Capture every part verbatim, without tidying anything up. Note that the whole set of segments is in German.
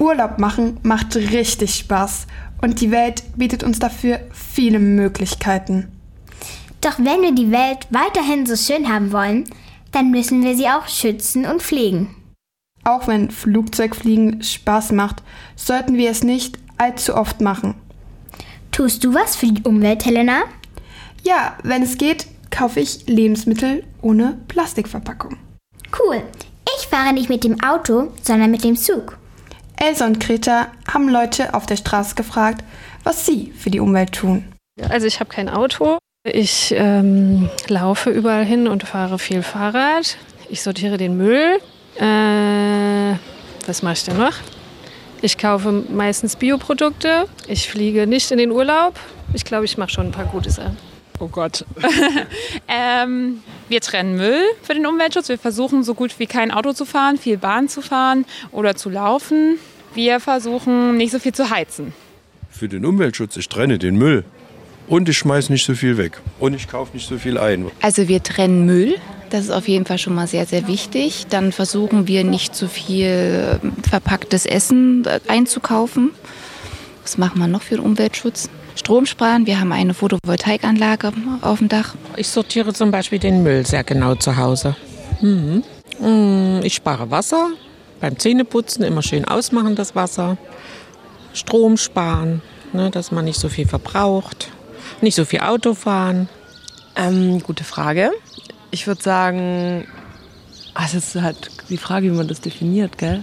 Urlaub machen macht richtig Spaß und die Welt bietet uns dafür viele Möglichkeiten. Doch wenn wir die Welt weiterhin so schön haben wollen, dann müssen wir sie auch schützen und pflegen. Auch wenn Flugzeugfliegen Spaß macht, sollten wir es nicht allzu oft machen. Tust du was für die Umwelt, Helena? Ja, wenn es geht, kaufe ich Lebensmittel ohne Plastikverpackung. Cool. Ich fahre nicht mit dem Auto, sondern mit dem Zug. Elsa und Greta haben Leute auf der Straße gefragt, was sie für die Umwelt tun. Also ich habe kein Auto. Ich ähm, laufe überall hin und fahre viel Fahrrad. Ich sortiere den Müll. Äh, was mache ich denn noch? Ich kaufe meistens Bioprodukte. Ich fliege nicht in den Urlaub. Ich glaube, ich mache schon ein paar gute Sachen. Oh Gott. ähm, wir trennen Müll für den Umweltschutz. Wir versuchen so gut wie kein Auto zu fahren, viel Bahn zu fahren oder zu laufen. Wir versuchen nicht so viel zu heizen. Für den Umweltschutz, ich trenne den Müll. Und ich schmeiße nicht so viel weg. Und ich kaufe nicht so viel ein. Also wir trennen Müll. Das ist auf jeden Fall schon mal sehr, sehr wichtig. Dann versuchen wir nicht so viel verpacktes Essen einzukaufen. Was machen wir noch für den Umweltschutz? Strom sparen. Wir haben eine Photovoltaikanlage auf dem Dach. Ich sortiere zum Beispiel den Müll sehr genau zu Hause. Mhm. Ich spare Wasser. Beim Zähneputzen immer schön ausmachen das Wasser. Strom sparen, ne, dass man nicht so viel verbraucht. Nicht so viel Auto fahren. Ähm, gute Frage. Ich würde sagen, es ist halt die Frage, wie man das definiert, gell?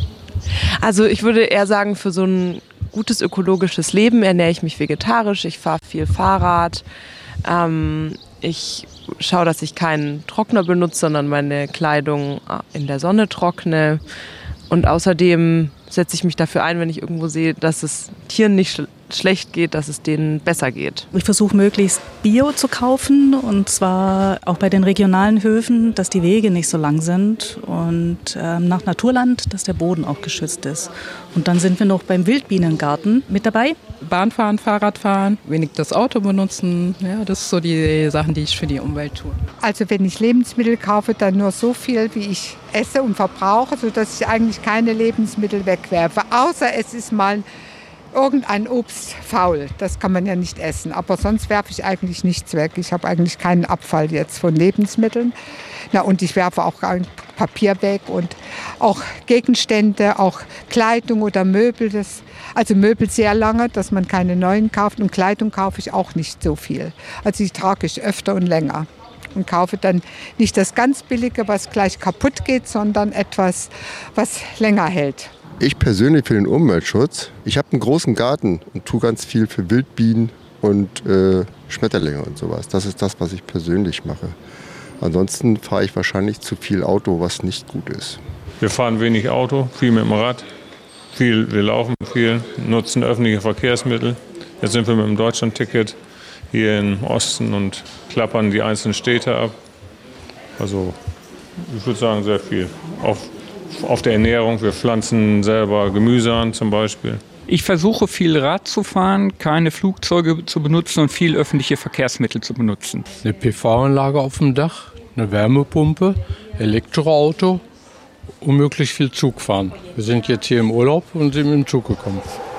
Also ich würde eher sagen, für so ein gutes ökologisches Leben ernähre ich mich vegetarisch, ich fahre viel Fahrrad, ähm, ich schaue, dass ich keinen Trockner benutze, sondern meine Kleidung in der Sonne trockne und außerdem setze ich mich dafür ein, wenn ich irgendwo sehe, dass es Tieren nicht sch- schlecht geht, dass es denen besser geht. Ich versuche möglichst Bio zu kaufen und zwar auch bei den regionalen Höfen, dass die Wege nicht so lang sind und ähm, nach Naturland, dass der Boden auch geschützt ist. Und dann sind wir noch beim Wildbienengarten mit dabei. Bahn fahren, Fahrrad fahren, wenig das Auto benutzen. Ja, das sind so die Sachen, die ich für die Umwelt tue. Also wenn ich Lebensmittel kaufe, dann nur so viel, wie ich esse und verbrauche, sodass ich eigentlich keine Lebensmittel wegwerfe. Außer es ist mal irgendein Obst faul. Das kann man ja nicht essen. Aber sonst werfe ich eigentlich nichts weg. Ich habe eigentlich keinen Abfall jetzt von Lebensmitteln. Na, und ich werfe auch Papier weg und auch Gegenstände, auch Kleidung oder Möbel. Das, also Möbel sehr lange, dass man keine neuen kauft. Und Kleidung kaufe ich auch nicht so viel. Also die trage ich öfter und länger. Und kaufe dann nicht das ganz Billige, was gleich kaputt geht, sondern etwas, was länger hält. Ich persönlich für den Umweltschutz, ich habe einen großen Garten und tue ganz viel für Wildbienen und äh, Schmetterlinge und sowas. Das ist das, was ich persönlich mache. Ansonsten fahre ich wahrscheinlich zu viel Auto, was nicht gut ist. Wir fahren wenig Auto, viel mit dem Rad, viel, wir laufen viel, nutzen öffentliche Verkehrsmittel. Jetzt sind wir mit dem Deutschlandticket hier im Osten und klappern die einzelnen Städte ab. Also ich würde sagen sehr viel. Auf Auf der Ernährung, wir pflanzen selber Gemüse an zum Beispiel. Ich versuche viel Rad zu fahren, keine Flugzeuge zu benutzen und viel öffentliche Verkehrsmittel zu benutzen. Eine P V-Anlage auf dem Dach, eine Wärmepumpe, Elektroauto und möglichst viel Zug fahren. Wir sind jetzt hier im Urlaub und sind mit dem Zug gekommen.